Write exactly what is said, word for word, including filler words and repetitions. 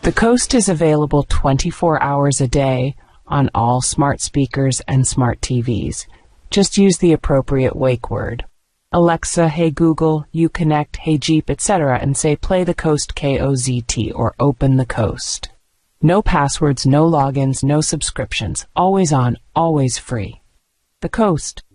The Coast is available twenty-four hours a day on all smart speakers and smart T Vs. Just use the appropriate wake word. Alexa, Hey Google, Uconnect, Hey Jeep, et cetera, and say play the Coast K O Z T or open the Coast. No passwords, no logins, no subscriptions. Always on, always free. The Coast.